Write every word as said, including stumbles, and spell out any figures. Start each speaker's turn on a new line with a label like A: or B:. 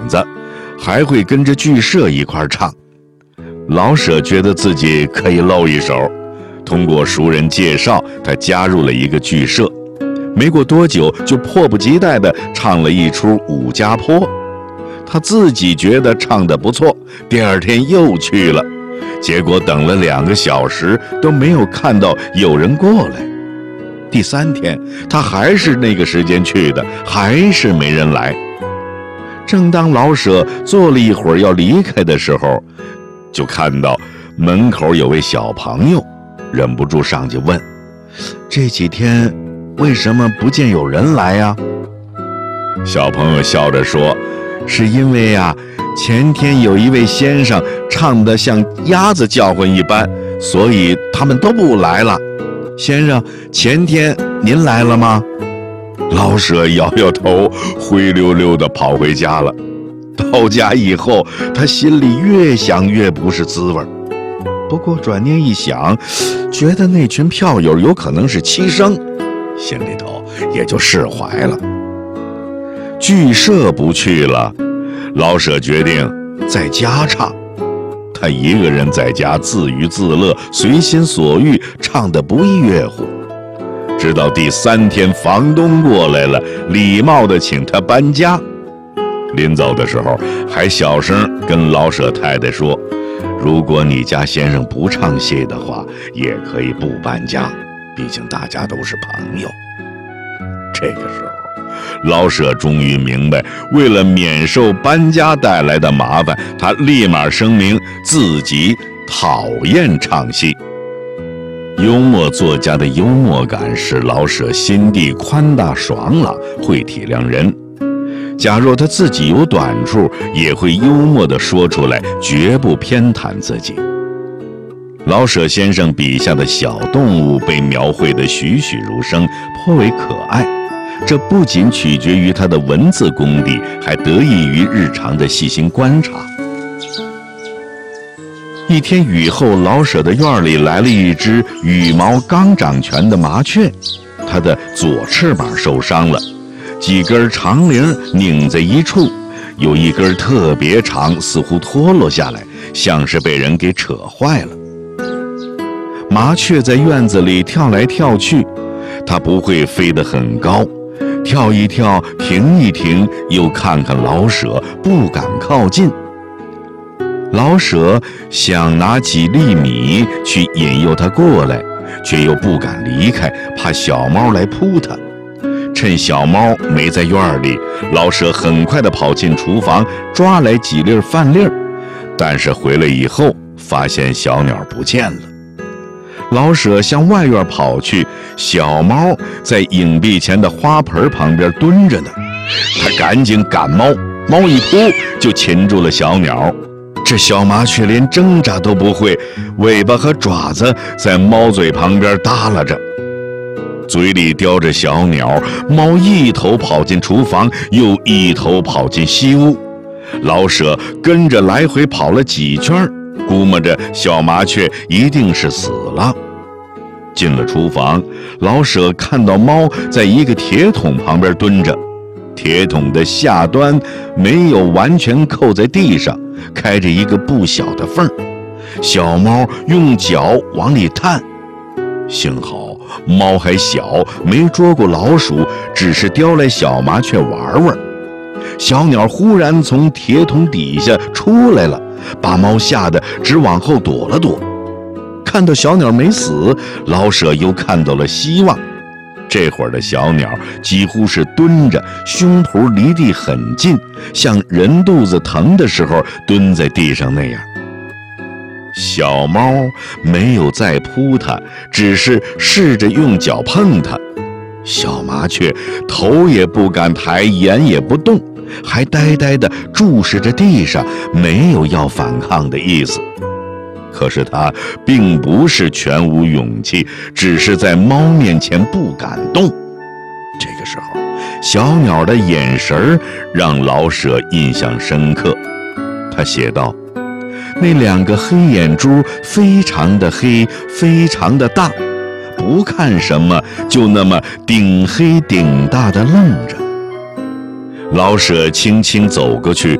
A: 子，还会跟着剧社一块唱。老舍觉得自己可以露一手，通过熟人介绍，他加入了一个剧社。没过多久，就迫不及待地唱了一出《武家坡》。他自己觉得唱得不错，第二天又去了，结果等了两个小时都没有看到有人过来。第三天，他还是那个时间去的，还是没人来。正当老舍坐了一会儿要离开的时候，就看到门口有位小朋友，忍不住上去问：这几天为什么不见有人来呀？小朋友笑着说：是因为呀、啊，前天有一位先生唱得像鸭子叫唤一般，所以他们都不来了。先生，前天您来了吗？老舍摇摇头，灰溜溜地跑回家了。到家以后，他心里越想越不是滋味。不过转念一想，觉得那群票友有可能是七生，心里头也就释怀了。剧社不去了，老舍决定在家唱。他一个人在家自娱自乐，随心所欲，唱得不亦乐乎。直到第三天，房东过来了，礼貌地请他搬家。临走的时候，还小声跟老舍太太说：如果你家先生不唱戏的话，也可以不搬家，毕竟大家都是朋友。这个时候，老舍终于明白，为了免受搬家带来的麻烦，他立马声明自己讨厌唱戏。幽默作家的幽默感使老舍心地宽大爽朗，会体谅人。假若他自己有短处，也会幽默地说出来，绝不偏袒自己。老舍先生笔下的小动物被描绘得栩栩如生，颇为可爱。这不仅取决于他的文字功底，还得益于日常的细心观察。一天雨后，老舍的院里来了一只羽毛刚长全的麻雀，它的左翅膀受伤了，几根长铃拧在一处，有一根特别长，似乎脱落下来，像是被人给扯坏了。麻雀在院子里跳来跳去，它不会飞得很高，跳一跳，停一停，又看看老舍，不敢靠近。老舍想拿几粒米去引诱它过来，却又不敢离开，怕小猫来扑它。趁小猫没在院里，老舍很快地跑进厨房，抓来几粒饭粒儿。但是回来以后，发现小鸟不见了。老舍向外院跑去，小猫在影壁前的花盆旁边蹲着呢。他赶紧赶猫，猫一扑就擒住了小鸟。这小麻雀连挣扎都不会，尾巴和爪子在猫嘴旁边耷拉着，嘴里叼着小鸟。猫一头跑进厨房，又一头跑进西屋。老舍跟着来回跑了几圈，估摸着小麻雀一定是死了。进了厨房，老舍看到猫在一个铁桶旁边蹲着，铁桶的下端没有完全扣在地上，开着一个不小的缝，小猫用脚往里探。幸好猫还小，没捉过老鼠，只是叼来小麻雀玩玩。小鸟忽然从铁桶底下出来了，把猫吓得只往后躲了躲。看到小鸟没死，老舍又看到了希望。这会儿的小鸟几乎是蹲着，胸脯离地很近，像人肚子疼的时候蹲在地上那样。小猫没有再扑它，只是试着用脚碰它。小麻雀头也不敢抬，眼也不动，还呆呆地注视着地上，没有要反抗的意思。可是它并不是全无勇气，只是在猫面前不敢动。这个时候，小鸟的眼神让老舍印象深刻。他写道：那两个黑眼珠非常的黑，非常的大，不看什么就那么顶黑顶大的愣着。老舍轻轻走过去，